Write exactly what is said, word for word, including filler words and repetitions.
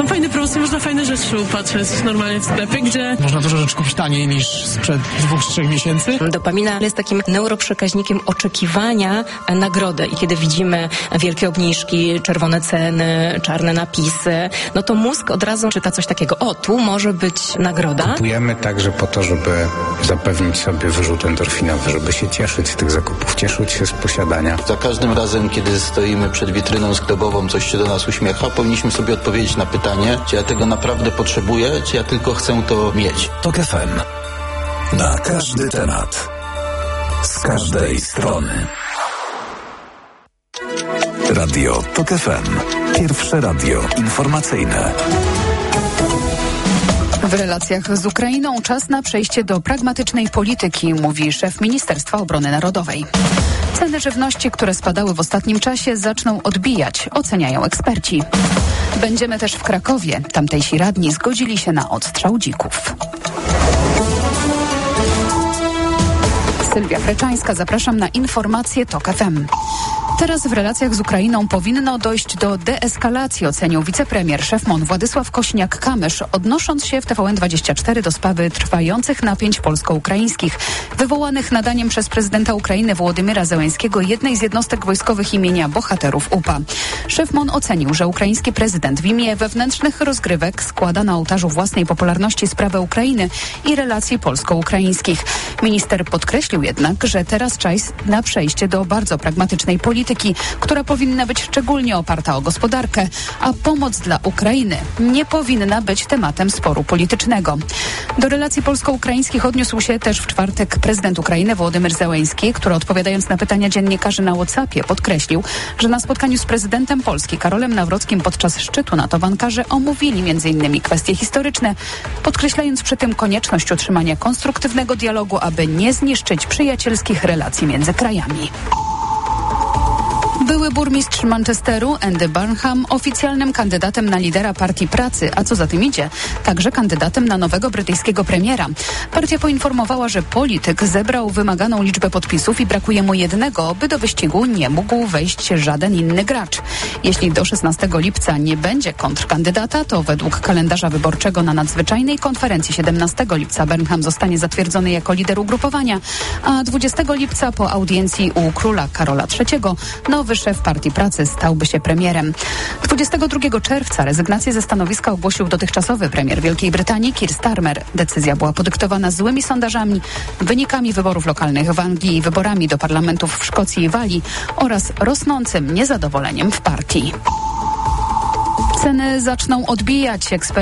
Są fajne promocje, można fajne rzeczy upatrzeć normalnie w sklepie, gdzie można dużo rzeczy kupić taniej niż sprzed dwóch, trzech miesięcy. Dopamina jest takim neuroprzekaźnikiem oczekiwania nagrody i kiedy widzimy wielkie obniżki, czerwone ceny, czarne napisy, no to mózg od razu czyta coś takiego. O, tu może być nagroda. Kupujemy także po to, żeby zapewnić sobie wyrzut endorfinowy, żeby się cieszyć z tych zakupów, cieszyć się z posiadania. Za każdym razem, kiedy stoimy przed witryną sklepową, coś się do nas uśmiecha, powinniśmy sobie odpowiedzieć na pytanie, czy ja tego naprawdę potrzebuję, czy ja tylko chcę to mieć. Tok F M. Na każdy temat. Z każdej strony. Radio Tok F M. Pierwsze radio informacyjne. W relacjach z Ukrainą czas na przejście do pragmatycznej polityki, mówi szef Ministerstwa Obrony Narodowej. Ceny żywności, które spadały w ostatnim czasie, zaczną odbijać, oceniają eksperci. Będziemy też w Krakowie. Tamtejsi radni zgodzili się na odstrzał dzików. Sylwia Freczańska, zapraszam na informacje Tok F M. Teraz w relacjach z Ukrainą powinno dojść do deeskalacji, ocenił wicepremier szef M O N Władysław Kośniak-Kamysz, odnosząc się w T V N dwadzieścia cztery do sprawy trwających napięć polsko-ukraińskich, wywołanych nadaniem przez prezydenta Ukrainy Wołodymyra Zełenskiego jednej z jednostek wojskowych imienia bohaterów U P A. Szef M O N ocenił, że ukraiński prezydent w imię wewnętrznych rozgrywek składa na ołtarzu własnej popularności sprawę Ukrainy i relacji polsko-ukraińskich. Minister podkreślił jednak, że teraz czas na przejście do bardzo pragmatycznej polityki, która powinna być szczególnie oparta o gospodarkę, a pomoc dla Ukrainy nie powinna być tematem sporu politycznego. Do relacji polsko-ukraińskich odniósł się też w czwartek prezydent Ukrainy Wołodymyr Zełenski, który odpowiadając na pytania dziennikarzy na WhatsAppie podkreślił, że na spotkaniu z prezydentem Polski Karolem Nawrockim podczas szczytu NATO w Ankarze omówili między innymi kwestie historyczne, podkreślając przy tym konieczność utrzymania konstruktywnego dialogu, aby nie zniszczyć przyjacielskich relacji między krajami. Były burmistrz Manchesteru, Andy Burnham, oficjalnym kandydatem na lidera Partii Pracy, a co za tym idzie, także kandydatem na nowego brytyjskiego premiera. Partia poinformowała, że polityk zebrał wymaganą liczbę podpisów i brakuje mu jednego, by do wyścigu nie mógł wejść żaden inny gracz. Jeśli do szesnastego lipca nie będzie kontrkandydata, to według kalendarza wyborczego na nadzwyczajnej konferencji siedemnastego lipca Burnham zostanie zatwierdzony jako lider ugrupowania, a dwudziestego lipca po audiencji u króla Karola trzeciego nowy szef Partii Pracy stałby się premierem. dwudziestego drugiego czerwca rezygnację ze stanowiska ogłosił dotychczasowy premier Wielkiej Brytanii Keir Starmer. Decyzja była podyktowana złymi sondażami, wynikami wyborów lokalnych w Anglii i wyborami do parlamentów w Szkocji i Walii oraz rosnącym niezadowoleniem w partii. Ceny zaczną odbijać. Eksperci